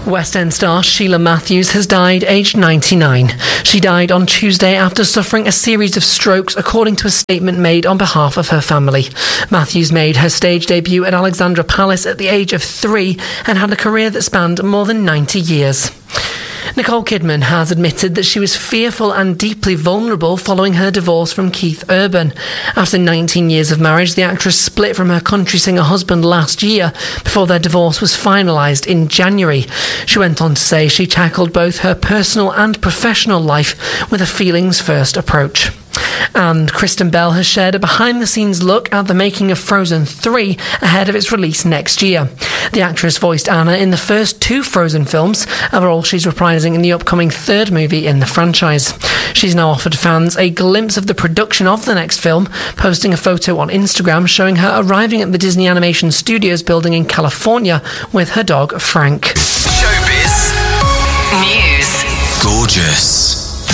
West End star Sheila Matthews has died aged 99. She died on Tuesday after suffering a series of strokes, according to a statement made on behalf of her family. Matthews made her stage debut at Alexandra Palace at the age of 3 and had a career that spanned more than 90 years. Nicole Kidman has admitted that she was fearful and deeply vulnerable following her divorce from Keith Urban. After 19 years of marriage, the actress split from her country singer husband last year before their divorce was finalised in January. She went on to say she tackled both her personal and professional life with a feelings-first approach. And Kristen Bell has shared a behind-the-scenes look at the making of Frozen 3 ahead of its release next year. The actress voiced Anna in the first 2 Frozen films, a role she's reprising in the upcoming 3rd movie in the franchise. She's now offered fans a glimpse of the production of the next film, posting a photo on Instagram showing her arriving at the Disney Animation Studios building in California with her dog Frank. Showbiz News. Gorgeous.